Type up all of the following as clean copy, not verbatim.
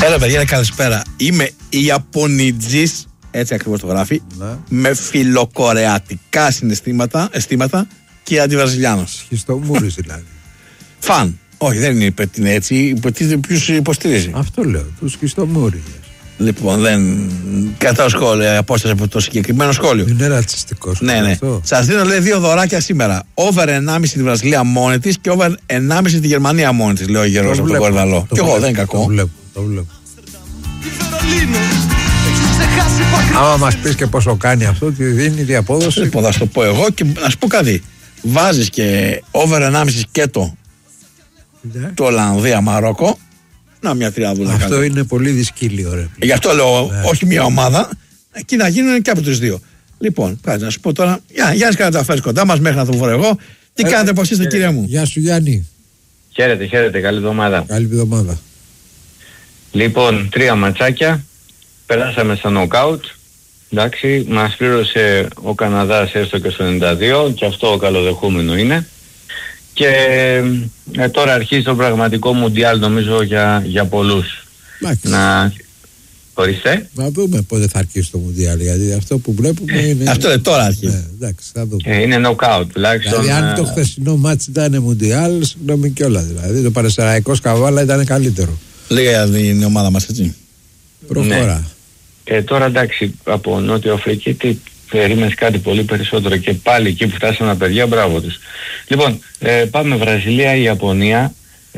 Έλα, παιδιά, καλησπέρα. Είμαι η Ιαπωνιτζής, έτσι ακριβώς το γράφει, με φιλοκορεατικά αισθήματα και αντιβραζιλιάνος. Σχιστομούρης δηλαδή. Φαν. Όχι, δεν είναι έτσι. Υποτίθεται ποιους υποστηρίζει. Αυτό λέω, του σχιστομούριδες. Λοιπόν, δεν. Κατά σχόλιο, απόσταση από το συγκεκριμένο σχόλιο. Είναι ρατσιστικό. Ναι. Σας δίνω, λέει, 2 δωράκια σήμερα. Over 1,5 τη Βραζιλία μόνη της και over 1,5 τη Γερμανία μόνη της, λέει ο γερός από τον Κορδαλό. Και εγώ, δεν είναι κακό. Το βλέπω. Άμα μας πεις και πόσο κάνει αυτό, τι δίνει η απόδοση. Λοιπόν, θα σου το πω εγώ και να σου πω κάτι. Βάζεις και over 1,5 σκέτο το Ολλανδία Μαρόκο. Να, μια τριάδουλα. Αυτό κάτι. Είναι πολύ δυσκύλιο, ρε. Γι' αυτό λέω, όχι μια ομάδα, εκεί να γίνουν και από τους δύο. Λοιπόν, κάτι να σου πω τώρα. Γιάννης, κάνε τα φέρεις κοντά μας μέχρι να το βρω εγώ. Τι κάνετε, πώς είστε, κύριε μου? Γεια σου, Γιάννη. Χαίρετε, καλή εβδομάδα. Καλή εβδομάδα. Λοιπόν, 3 ματσάκια. Περάσαμε στα νοκάουτ. Εντάξει, μας πλήρωσε ο Καναδάς έστω και στο 92 και αυτό καλοδεχούμενο είναι. Και τώρα αρχίζει το πραγματικό μουντιάλ, νομίζω, για πολλούς. Να... Ορίστε. Να δούμε πότε θα αρχίσει το μουντιάλ, γιατί αυτό που βλέπουμε είναι... Αυτό είναι τώρα αρχίζει. Εντάξει, θα δούμε. Είναι νοκάουτ τουλάχιστον. Δηλαδή αν το χθεσινό μάτς ήταν μουντιάλ, συγγνώμη κιόλας. Δηλαδή το Πανσεραϊκός Καβάλα ήταν καλύτερο. Λίγα την ομάδα μας, έτσι. Προχώρα. Ναι. Τώρα εντάξει, από Νότια Αφρική τι περίμενες, κάτι πολύ περισσότερο, και πάλι εκεί που φτάσανε τα παιδιά, μπράβο τους. Λοιπόν, πάμε Βραζιλία, Ιαπωνία.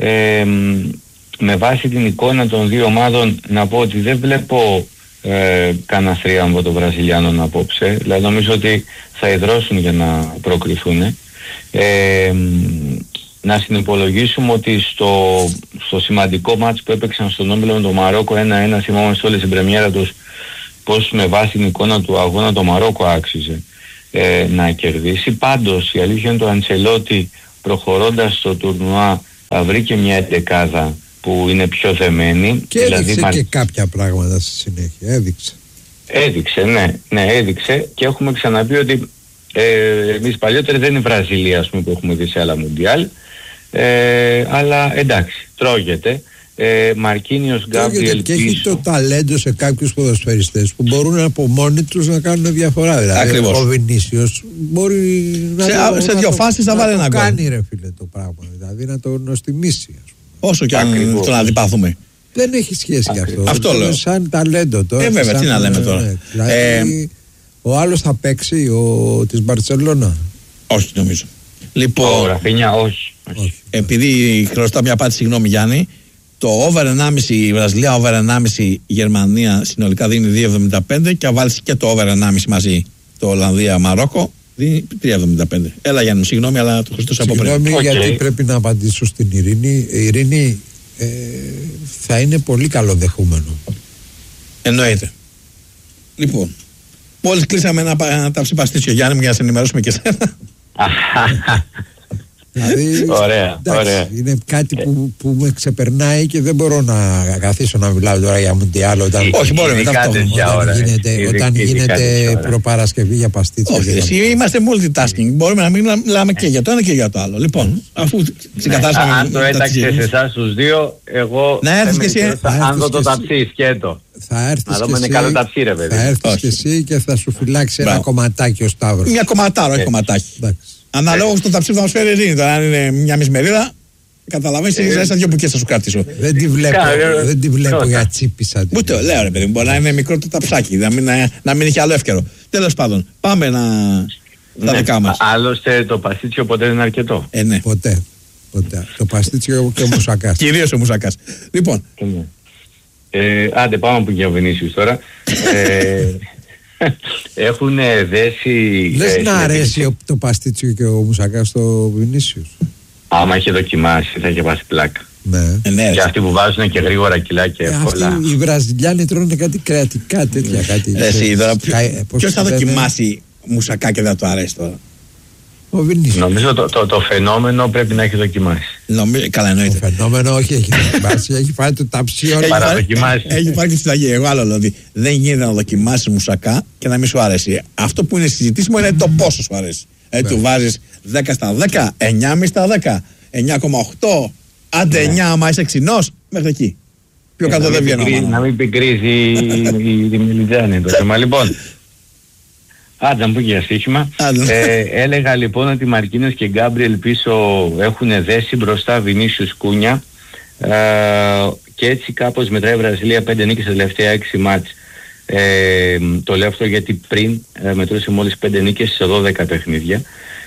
Με βάση την εικόνα των δύο ομάδων να πω ότι δεν βλέπω κανένα θρίαμβο των Βραζιλιάνων απόψε. Δηλαδή νομίζω ότι θα ιδρώσουν για να προκριθούν. Να συνυπολογίσουμε ότι στο σημαντικό μάτς που έπαιξαν στον όμιλο με το Μαρόκο 1-1, θυμόμαστε όλες την πρεμιέρα τους πως με βάση την εικόνα του αγώνα το Μαρόκο άξιζε να κερδίσει. Πάντως η αλήθεια είναι το Αντσελότη προχωρώντας στο τουρνουά βρήκε μια εντεκάδα που είναι πιο δεμένη. Και δηλαδή έδειξε και κάποια πράγματα στη συνέχεια. Έδειξε και έχουμε ξαναπεί ότι εμείς παλιότερα δεν είναι η Βραζιλία, ας πούμε, που έχουμε δει σε άλλα μουντιάλ, αλλά εντάξει, τρώγεται. Μαρκίνιος, Γκάμπριελ και έχει το ταλέντο σε κάποιους ποδοσφαιριστές που μπορούν από μόνοι τους να κάνουν διαφορά. Δηλαδή ο Βινίσιος μπορεί σε 2 φάσεις να βάλει ένα γκολ. Κάνει, ρε φίλε, το πράγμα. Δηλαδή να το νοστιμήσει. Όσο και αν τον αντιπάθουμε. Δεν έχει σχέση γι' αυτό. Αυτό λέω. Σαν ταλέντο τώρα. Βέβαια, τι να λέμε τώρα. Δηλαδή, ο άλλος θα παίξει, της Μπαρτσελώνα. Όχι, νομίζω. Λοιπόν, ο Ραφίνια, όχι. Επειδή χρωστά μια πάτη, συγγνώμη Γιάννη, το over 1,5 η Βραζιλία, over 1,5 η Γερμανία συνολικά δίνει 2,75 και αν βάλεις και το over 1,5 μαζί το Ολλανδία Μαρόκο δίνει 3,75. Έλα Γιάννη, συγγνώμη, αλλά το χρωστούσα από πριν. Συγγνώμη, γιατί πρέπει να απαντήσω στην Ειρήνη. Η Ειρήνη θα είναι πολύ καλοδεχούμενο. Εννοείται. Λοιπόν, μόλις κλείσαμε ένα ταψί παστίτσιο, Γιάννη μου, για να σε ενημερώσουμε και εσένα. Δηλαδή, ωραία. Είναι κάτι που με ξεπερνάει και δεν μπορώ να καθίσω να μιλάω τώρα για μουντιάλ όταν γίνεται προπαρασκευή για παστίτσια. Όχι, είμαστε multitasking. Μπορούμε να μιλάμε και για το ένα και για το άλλο. Λοιπόν, αφού ξεκαθαρίσαμε. Αν το έταξε σε εσάς τους δύο, εγώ αν δω το ταψί σκέτο. Θα έρθεις να δούμε, είναι καλό ταψί, ρε παιδί. Θα έρθεις και εσύ και θα σου φυλάξει ένα κομματάκι ο Σταύρος. Μια κομματάρο, όχι κομματάκι. Αναλόγως το ταψί που θα μας φέρει Ειρήνη. Τώρα, αν είναι μια μισμερίδα, καταλαβαίνεις, είναι σαν 2 μπουκές θα σου κρατήσω. Δεν τη βλέπω για τσίπησα. Ούτε λέω, ρε παιδί, μπορεί να είναι μικρό το ταψάκι, να μην έχει άλλο εύκαιρο. Τέλος πάντων, πάμε στα δικά μας. Άλλωστε το παστίτσιο ποτέ δεν είναι αρκετό. Ναι. Ποτέ. Το παστίτσιο και ο μουσακάς. Κυρίως ο μουσακάς. Λοιπόν. Άντε πάμε από για Βινίσιους τώρα. Έχουν δέσει... Λες να αρέσει το παστίτσιο και ο μουσακάς στο Βινίσιους. Άμα είχε δοκιμάσει θα είχε πάσει πλάκα. Ναι. Και αυτοί που βάζουν και γρήγορα κιλά και εύκολα. Αυτοί οι Βραζιλιάνοι τρώνε κάτι κρεατικά τέτοια. Ποιος θα δοκιμάσει μουσακά και δεν το αρέσει τώρα? Ο Βινίσιους. Νομίζω το φαινόμενο πρέπει να έχει δοκιμάσει. Καλά, εννοείται. Το φαινόμενο όχι έχει δοκιμάσει, έχει φάει το ταψί όλα. Έχει πάρει και συνταγή. Εγώ άλλο λέω ότι δεν γίνεται να δοκιμάσεις μουσακά και να μην σου αρέσει. Αυτό που είναι συζητήσιμο είναι το πόσο σου αρέσει. Του βάζεις 10 στα 10, 9,5 στα 10, 9,8, άντε 9 άμα είσαι ξινός, μέχρι εκεί. Πιο κάτω δεν βγαίνω. Να μην πικρίζει η Μιλιτζάνη το θέμα. Λοιπόν, άντα μου για στοίχημα. Έλεγα λοιπόν ότι Μαρκίνος και Γκάμπριελ πίσω έχουν δέσει μπροστά Βινίσιους Κούνια, και έτσι κάπως μετράει η Βραζιλία 5 νίκες στα τελευταία 6 μάτς. Το λέω αυτό γιατί πριν μετρούσε μόλις 5 νίκες σε 12 παιχνίδια.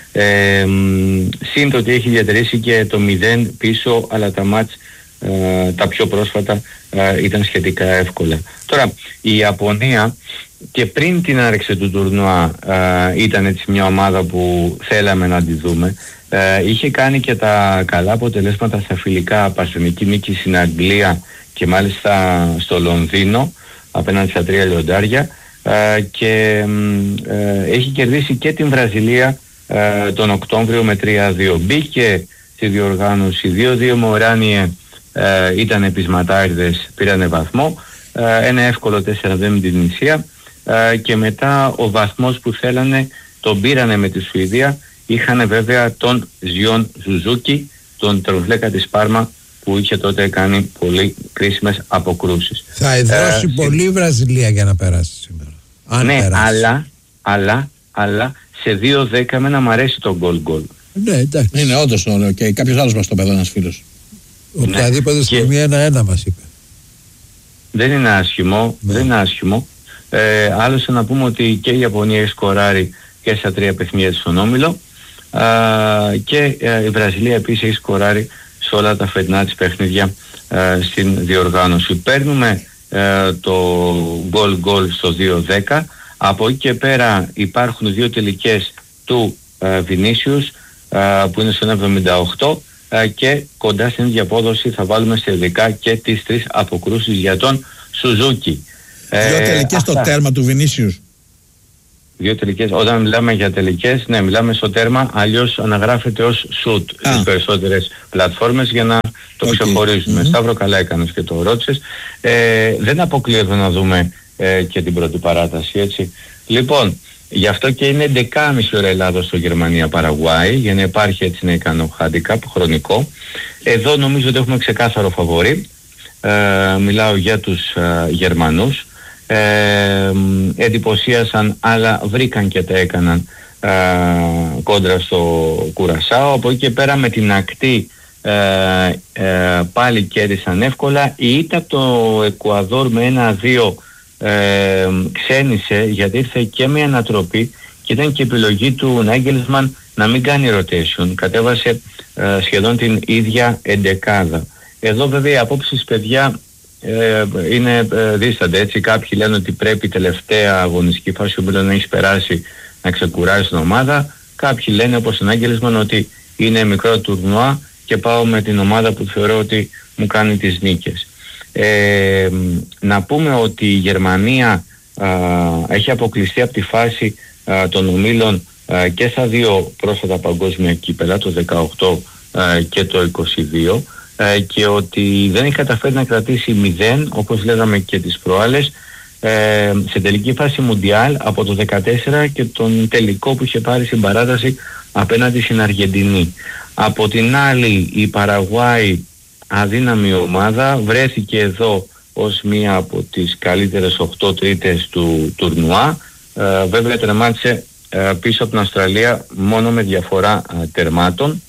Συν το ότι έχει διατηρήσει και το 0 πίσω, αλλά τα μάτς τα πιο πρόσφατα ήταν σχετικά εύκολα. Τώρα η Ιαπωνία και πριν την άρεξη του τουρνουά ήταν έτσι μια ομάδα που θέλαμε να τη δούμε. Είχε κάνει και τα καλά αποτελέσματα στα φιλικά, παρθενική νίκη στην Αγγλία και μάλιστα στο Λονδίνο απέναντι στα 3 λιοντάρια, και έχει κερδίσει και την Βραζιλία τον Οκτώβριο με 3-2. Μπήκε στη διοργάνωση 2-2 με Οράνιε, ήταν επισματάριδες, πήρανε βαθμό, ένα εύκολο 4-2 με την Ισία, και μετά ο βαθμός που θέλανε τον πήρανε με τη Σουηδία. Είχαν βέβαια τον Ζιόν Ζουζούκι, τον τεροφλέκα της Πάρμα, που είχε τότε κάνει πολύ κρίσιμες αποκρούσεις. Θα εδρώσει πολύ η Βραζιλία για να περάσει σήμερα. Αν ναι, περάσει. αλλά σε 2-10 εμένα μου αρέσει το γκολ. Ναι, εντάξει. Είναι όντως ωραίο και κάποιος άλλος μας το παιδό, ένας φίλος. Οποιαδήποτε στιγμή 1-1 μας είπε. Δεν είναι άσχημο, δεν είναι άσχημο. Άλλωστε να πούμε ότι και η Ιαπωνία έχει σκοράρει και στα 3 παιχνίδια στον όμιλο, και η Βραζιλία επίσης έχει σκοράρει σε όλα τα φετινά της παιχνίδια στην διοργάνωση. Παίρνουμε το γκολ στο 2-10. Από εκεί και πέρα υπάρχουν 2 τελικές του Βινίσιους που είναι στο 1,78, και κοντά στην ίδια απόδοση θα βάλουμε σε ειδικά και τις 3 αποκρούσεις για τον Σουζούκι. 2 τελικές στο τέρμα του Βινίσιους. 2 τελικές, όταν μιλάμε για τελικές, ναι, μιλάμε στο τέρμα, αλλιώς αναγράφεται ως shoot στις περισσότερες πλατφόρμες για να το ξεχωρίζουμε. Σταύρο, καλά έκανες και το ρώτησες. Δεν αποκλείεται να δούμε και την πρώτη παράταση, έτσι. Λοιπόν, γι' αυτό και είναι 11,5 ώρα Ελλάδα στο Γερμανία-Παραγουάη, για να υπάρχει έτσι ένα ικανό handicap χρονικό. Εδώ νομίζω ότι έχουμε ξεκάθαρο φαβορί. Μιλάω για τους Γερμανούς. Εντυπωσίασαν, αλλά βρήκαν και τα έκαναν κόντρα στο Κουρασάο. Από εκεί και πέρα με την ακτή πάλι κέρδισαν εύκολα. Η ήττα το Εκουαδόρ με 1-2 ξένησε, γιατί ήρθε και με ανατροπή και ήταν και επιλογή του Νάγκελσμαν να μην κάνει rotation. Κατέβασε σχεδόν την ίδια εντεκάδα. Εδώ βέβαια οι απόψεις, παιδιά, είναι δίστανται, έτσι. Κάποιοι λένε ότι πρέπει τελευταία αγωνιστική φάση που να έχει περάσει να ξεκουράσει την ομάδα. Κάποιοι λένε όπως ο Νάγκελσμαν ότι είναι μικρό τουρνουά και πάω με την ομάδα που θεωρώ ότι μου κάνει τις νίκες. Να πούμε ότι η Γερμανία έχει αποκλειστεί από τη φάση των ομίλων και στα 2 πρόσφατα παγκόσμια κύπελα, το 18 και το 22, και ότι δεν έχει καταφέρει να κρατήσει 0, όπως λέγαμε και τις προάλλες, σε τελική φάση Μουντιάλ από το 14 και τον τελικό που είχε πάρει στην παράταση απέναντι στην Αργεντινή. Από την άλλη η Παραγουάη, αδύναμη ομάδα, βρέθηκε εδώ ως μία από τις καλύτερες 8 τρίτες του τουρνουά. Βέβαια τερμάτισε πίσω από την Αυστραλία μόνο με διαφορά τερμάτων.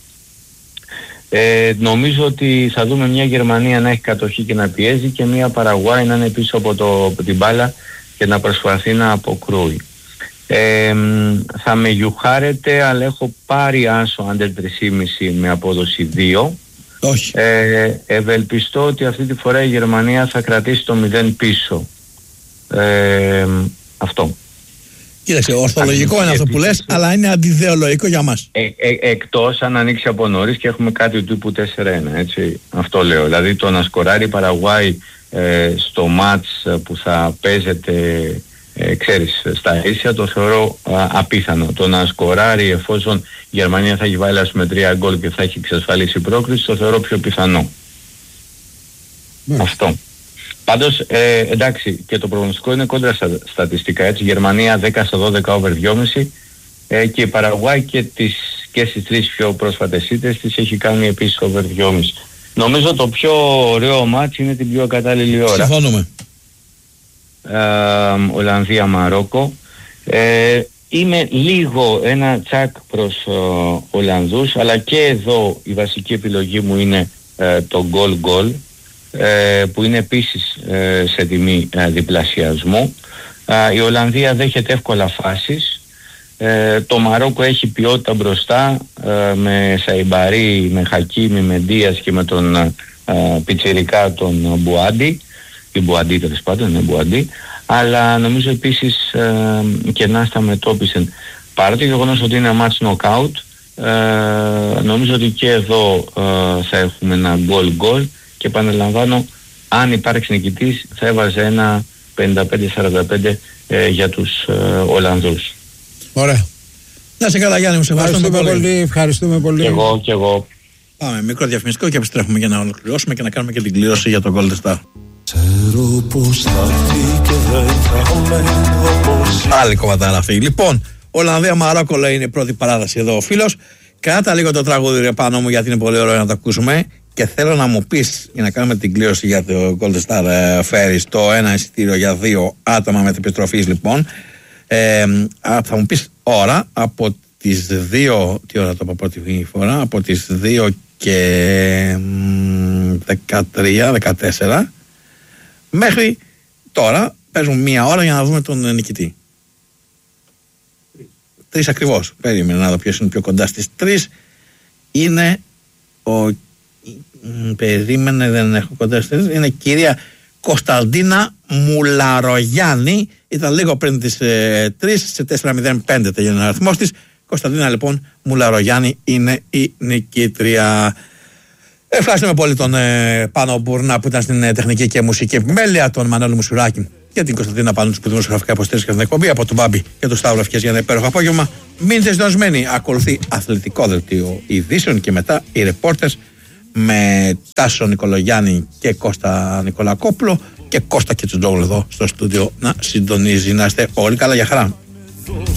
Νομίζω ότι θα δούμε μια Γερμανία να έχει κατοχή και να πιέζει και μια Παραγουάη να είναι πίσω από την μπάλα και να προσπαθεί να αποκρούει. Θα με γιουχάρετε, αλλά έχω πάρει άσο under 3,5 με απόδοση 2. Όχι. Ευελπιστώ ότι αυτή τη φορά η Γερμανία θα κρατήσει το 0 πίσω. Αυτό. Κοίταξε, ορθολογικό είναι αυτό που λες, αλλά είναι αντιδεολογικό για μας. Εκτός αν ανοίξει από νωρίς και έχουμε κάτι του τύπου 4-1, έτσι. Αυτό λέω. Δηλαδή το να σκοράρει η Παραγουάη στο μάτς που θα παίζεται, ξέρεις, στα ίσια, το θεωρώ απίθανο. Το να σκοράρει εφόσον η Γερμανία θα έχει βάλει με 3 γκολ και θα έχει εξασφαλίσει πρόκριση, το θεωρώ πιο πιθανό. Αυτό. Πάντως, εντάξει, και το προγνωστικό είναι κόντρα στα στατιστικά, έτσι. Γερμανία 10 στα 12 over 2,5, και η Παραγουάη και στις 3 πιο πρόσφατες ήττες της έχει κάνει επίσης over 2,5. Νομίζω το πιο ωραίο μάτς είναι την πιο κατάλληλη ώρα. Συμφωνούμε. Ολλανδία-Μαρόκο. Είμαι λίγο ένα τσακ προς Ολλανδούς, αλλά και εδώ η βασική επιλογή μου είναι το goal που είναι επίσης σε τιμή διπλασιασμού. Η Ολλανδία δέχεται εύκολα φάσεις. Το Μαρόκο έχει ποιότητα μπροστά με Σαϊμπαρί, με Χακίμι, με Ντίας και με τον πιτσιρικά τον Μπουάντι, ή Μπουαντί τέλος πάντων, είναι Μπουαντί, αλλά νομίζω επίσης και να στα μετώπισαν. Παρά το γεγονός ότι είναι match knockout, νομίζω ότι και εδώ θα έχουμε ένα goal και επαναλαμβάνω, αν υπάρξει νικητής θα έβαζε ένα 55-45 για τους Ολλανδούς. Ωραία. Να σε καλά Γιάννη μου, σε ευχαριστούμε πολύ. Ευχαριστούμε πολύ. Και εγώ. Πάμε μικρό διαφημιστικό και επιστρέφουμε για να ολοκληρώσουμε και να κάνουμε και την κλήρωση για τον Golden Star. Άλλη κομματάραφη. Λοιπόν, Ολλανδία-Μαρόκο λέει είναι η πρώτη παράδοση εδώ ο φίλος. Κράτα λίγο το τραγούδι ρε πάνω μου, γιατί είναι πολύ ωραίο να το ακούσουμε. Και θέλω να μου πεις, για να κάνουμε την κλήρωση για το Golden Star Ferries, το ένα εισιτήριο για 2 άτομα με επιστροφής λοιπόν. Θα μου πεις ώρα από τις 2, τι ώρα το είπα πρώτη φορά, από τις 2 και 13-14 μέχρι τώρα παίζουν 1 ώρα για να δούμε τον νικητή. 3 ακριβώς. Περίμενα να δω ποιος είναι πιο κοντά στις 3. Είναι περίμενε, δεν έχω κοντά στις 3. Είναι η κυρία Κωνσταντίνα Μουλαρογιάννη. Ήταν λίγο πριν τις 3, σε 4.05 τελειώνει ο αριθμός της. Κωνσταντίνα λοιπόν Μουλαρογιάννη είναι η νικήτρια. Ευχαριστούμε πολύ τον Πάνο Μπουρνά που ήταν στην τεχνική και μουσική επιμέλεια, τον Μανώλη Μουσουράκη και την Κωνσταντίνα Πανούτσου που δημοσιογραφικά υποστήριξε την εκπομπή, από τον Μπάμπη και τον Σταύρο Ευχές για ένα υπέροχο απόγευμα. Μείνετε συντονισμένοι. Ακολουθεί αθλητικό δελτίο ειδήσεων και μετά οι ρεπόρτερς με Τάσο Νικολογιάννη και Κώστα Νικολακόπουλο και Κώστα Κετσουτζόγλου εδώ στο στούντιο να συντονίζει. Να είστε όλοι καλά, για χαρά.